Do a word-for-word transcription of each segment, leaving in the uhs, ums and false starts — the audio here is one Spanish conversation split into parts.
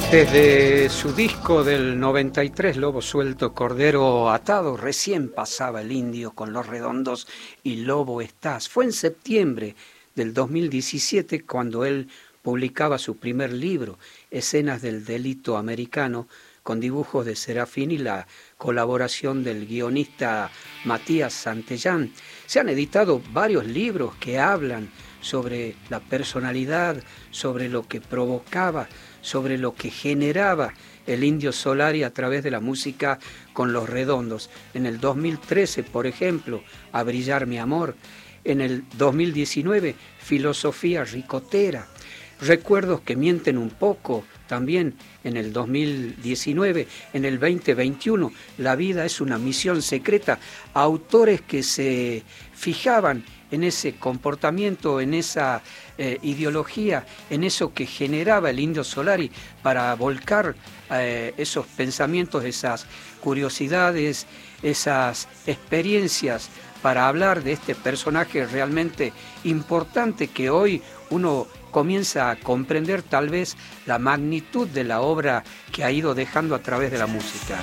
Desde su disco del noventa y tres, Lobo Suelto, Cordero Atado, recién pasaba el indio con Los Redondos y Lobo Estás. Fue en septiembre del dos mil diecisiete cuando él publicaba su primer libro, Escenas del Delito Americano, con dibujos de Serafín y la colaboración del guionista Matías Santellán. Se han editado varios libros que hablan sobre la personalidad, sobre lo que provocaba, sobre lo que generaba el Indio Solari a través de la música con Los Redondos. En el dos mil trece, por ejemplo, A Brillar mi Amor. En el dos mil diecinueve, Filosofía Ricotera. Recuerdos que mienten un poco, también en el dos mil diecinueve. En el veinte veintiuno, La vida es una misión secreta. Autores que se fijaban en ese comportamiento, en esa eh, ideología, en eso que generaba el Indio Solari para volcar eh, esos pensamientos, esas curiosidades, esas experiencias, para hablar de este personaje realmente importante que hoy uno comienza a comprender tal vez la magnitud de la obra que ha ido dejando a través de la música.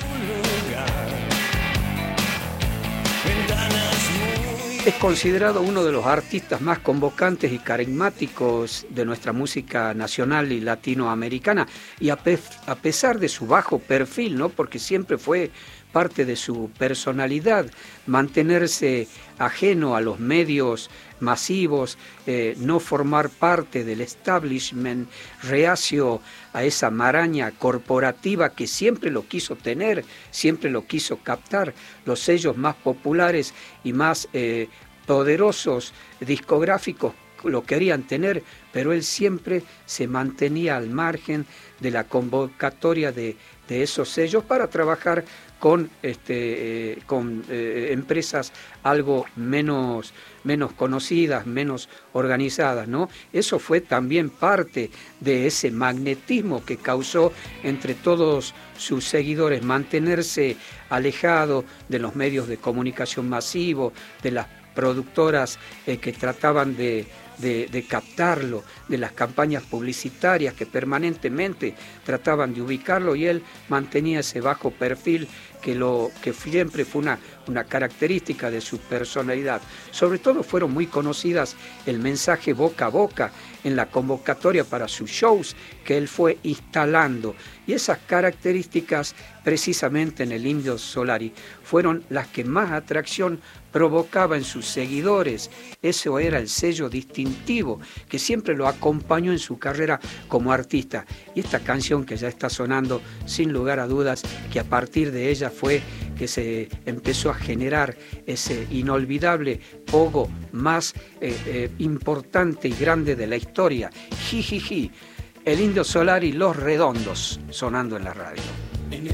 Es considerado uno de los artistas más convocantes y carismáticos de nuestra música nacional y latinoamericana, y a, pe a pesar de su bajo perfil, ¿no? Porque siempre fue parte de su personalidad mantenerse ajeno a los medios masivos, eh, no formar parte del establishment, reacio a esa maraña corporativa que siempre lo quiso tener, siempre lo quiso captar. Los sellos más populares y más eh, poderosos discográficos lo querían tener, pero él siempre se mantenía al margen de la convocatoria de, de esos sellos para trabajar con, este, eh, con eh, empresas algo menos, menos conocidas, menos organizadas, ¿no? Eso fue también parte de ese magnetismo que causó entre todos sus seguidores, mantenerse alejado de los medios de comunicación masivos, de las productoras eh, que trataban de, de, de captarlo, de las campañas publicitarias que permanentemente trataban de ubicarlo, y él mantenía ese bajo perfil que, lo, que siempre fue una, una característica de su personalidad. Sobre todo fueron muy conocidas el mensaje boca a boca en la convocatoria para sus shows que él fue instalando, y esas características precisamente en el Indio Solari fueron las que más atracción provocaba en sus seguidores. Eso era el sello distintivo que siempre lo acompañó en su carrera como artista. Y esta canción que ya está sonando, sin lugar a dudas, que a partir de ella fue que se empezó a generar ese inolvidable pogo más eh, eh, importante y grande de la historia. Jijiji, el Indio Solari, Los Redondos, sonando en la radio.